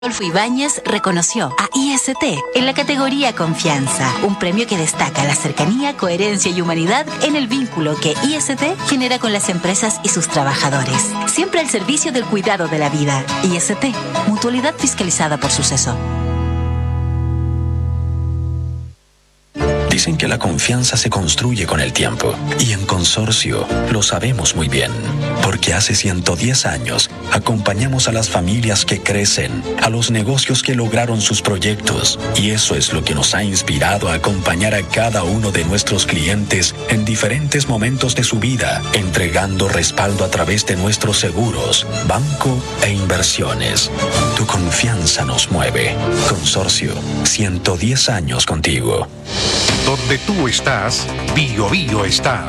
Rodolfo Ibáñez reconoció a IST en la categoría Confianza, un premio que destaca la cercanía, coherencia y humanidad en el vínculo que IST genera con las empresas y sus trabajadores. Siempre al servicio del cuidado de la vida. IST, mutualidad fiscalizada por Suceso. Dicen que la confianza se construye con el tiempo, y en Consorcio lo sabemos muy bien, porque hace 110 años acompañamos a las familias que crecen, a los negocios que lograron sus proyectos, y eso es lo que nos ha inspirado a acompañar a cada uno de nuestros clientes en diferentes momentos de su vida, entregando respaldo a través de nuestros seguros, banco e inversiones. Tu confianza nos mueve. Consorcio, 110 años contigo. Donde tú estás, Bio Bio está.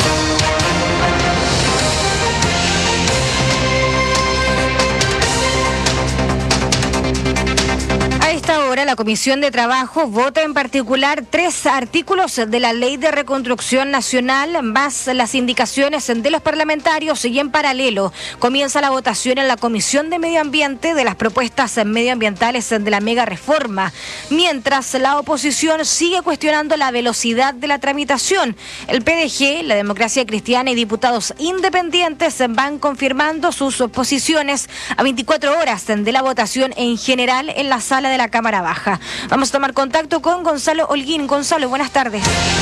La Comisión de Trabajo vota en particular 3 artículos de la Ley de Reconstrucción Nacional, más las indicaciones de los parlamentarios, y en paralelo comienza la votación en la Comisión de Medio Ambiente de las propuestas medioambientales de la mega reforma, mientras la oposición sigue cuestionando la velocidad de la tramitación. El PDG, la Democracia Cristiana y diputados independientes van confirmando sus posiciones a 24 horas de la votación en general en la sala de la Cámara Baja. Vamos a tomar contacto con Gonzalo Holguín. Gonzalo, buenas tardes.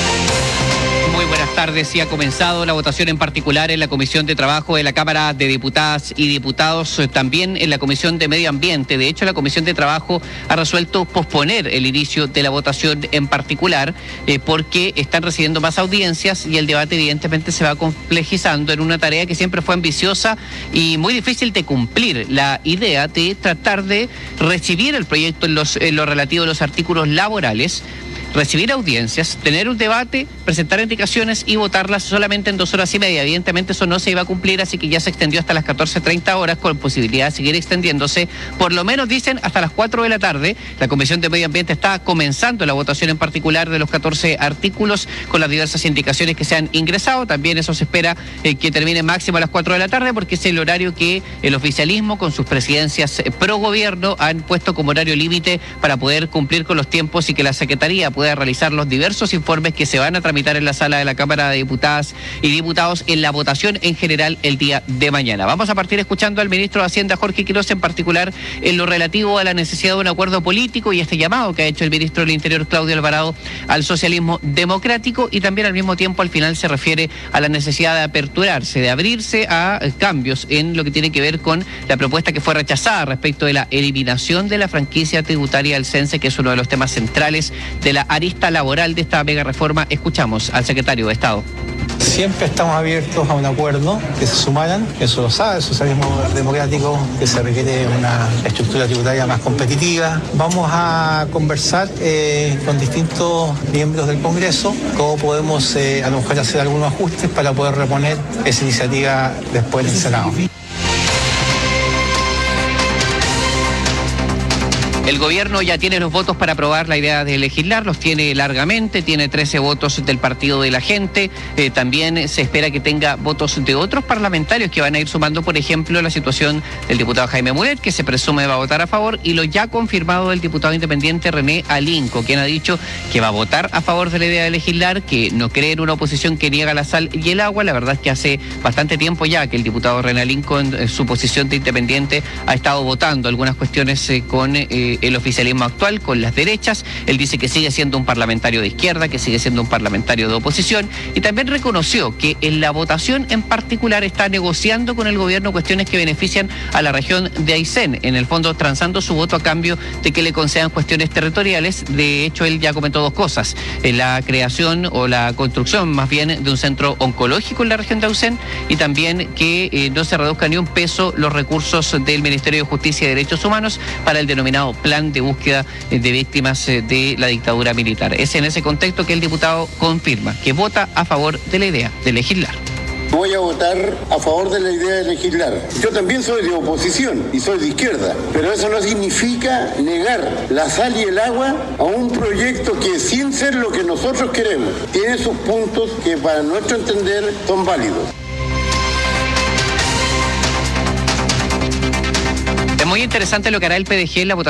Muy buenas tardes. Sí, ha comenzado la votación en particular en la Comisión de Trabajo de la Cámara de Diputadas y Diputados, también en la Comisión de Medio Ambiente. De hecho, la Comisión de Trabajo ha resuelto posponer el inicio de la votación en particular porque están recibiendo más audiencias y el debate evidentemente se va complejizando en una tarea que siempre fue ambiciosa y muy difícil de cumplir. La idea de tratar de recibir el proyecto en lo relativo a los artículos laborales, recibir audiencias, tener un debate, presentar indicaciones y votarlas solamente en 2 horas y media. Evidentemente eso no se iba a cumplir, así que ya se extendió hasta las 14:30 horas, con posibilidad de seguir extendiéndose, por lo menos dicen hasta las 4 de la tarde. La Comisión de Medio Ambiente está comenzando la votación en particular de los 14 artículos con las diversas indicaciones que se han ingresado. También eso se espera que termine máximo a las 4 de la tarde, porque es el horario que el oficialismo con sus presidencias pro gobierno han puesto como horario límite para poder cumplir con los tiempos y que la Secretaría pueda realizar los diversos informes que se van a tramitar en la sala de la Cámara de Diputadas y Diputados en la votación en general el día de mañana. Vamos a partir escuchando al ministro de Hacienda, Jorge Quiroz, en particular en lo relativo a la necesidad de un acuerdo político y este llamado que ha hecho el ministro del Interior, Claudio Alvarado, al socialismo democrático, y también al mismo tiempo al final se refiere a la necesidad de aperturarse, de abrirse a cambios en lo que tiene que ver con la propuesta que fue rechazada respecto de la eliminación de la franquicia tributaria del CENSE, que es uno de los temas centrales de la arista laboral de esta mega reforma. Escuchamos al secretario de Estado. Siempre estamos abiertos a un acuerdo, que se sumaran, eso lo sabe el socialismo democrático, que se requiere una estructura tributaria más competitiva. Vamos a conversar con distintos miembros del Congreso cómo podemos a lo mejor hacer algunos ajustes para poder reponer esa iniciativa después del Senado. El gobierno ya tiene los votos para aprobar la idea de legislar, los tiene largamente, tiene 13 votos del Partido de la Gente, también se espera que tenga votos de otros parlamentarios que van a ir sumando, por ejemplo, la situación del diputado Jaime Mulet, que se presume va a votar a favor, y lo ya confirmado del diputado independiente René Alinco, quien ha dicho que va a votar a favor de la idea de legislar, que no cree en una oposición que niega la sal y el agua. La verdad es que hace bastante tiempo ya que el diputado René Alinco, en su posición de independiente, ha estado votando algunas cuestiones con el oficialismo actual, con las derechas. Él dice que sigue siendo un parlamentario de izquierda, que sigue siendo un parlamentario de oposición, y también reconoció que en la votación en particular está negociando con el gobierno cuestiones que benefician a la región de Aysén, en el fondo transando su voto a cambio de que le concedan cuestiones territoriales. De hecho, él ya comentó 2 cosas: la creación o la construcción más bien de un centro oncológico en la región de Aysén, y también que no se reduzca ni un peso los recursos del Ministerio de Justicia y Derechos Humanos para el denominado plan de búsqueda de víctimas de la dictadura militar. Es en ese contexto que el diputado confirma que vota a favor de la idea de legislar. Voy a votar a favor de la idea de legislar. Yo también soy de oposición y soy de izquierda, pero eso no significa negar la sal y el agua a un proyecto que, sin ser lo que nosotros queremos, tiene sus puntos que para nuestro entender son válidos. Muy interesante lo que hará el PDG en la votación